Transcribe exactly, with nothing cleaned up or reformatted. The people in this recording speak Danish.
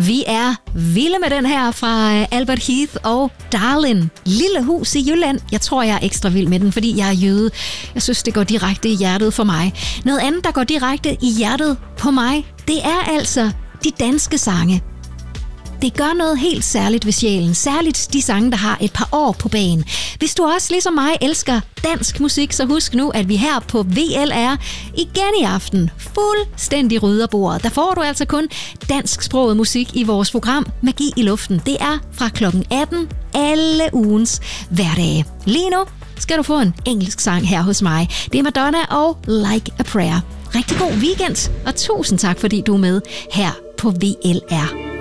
Vi er vilde med den her fra Albert Heath og Darlin. Lille hus i Jylland. Jeg tror, jeg er ekstra vild med den, fordi jeg er jøde. Jeg synes, det går direkte i hjertet for mig. Noget andet, der går direkte i hjertet på mig, det er altså de danske sange. Det gør noget helt særligt ved sjælen. Særligt de sange, der har et par år på bagen. Hvis du også ligesom mig elsker dansk musik, så husk nu, at vi her på V L R igen i aften fuldstændig rydder bordet. Der får du altså kun dansksproget musik i vores program Magi i Luften. Det er fra klokken atten alle ugens hverdage. Lige nu skal du få en engelsk sang her hos mig. Det er Madonna og Like a Prayer. Rigtig god weekend, og tusind tak, fordi du er med her på V L R.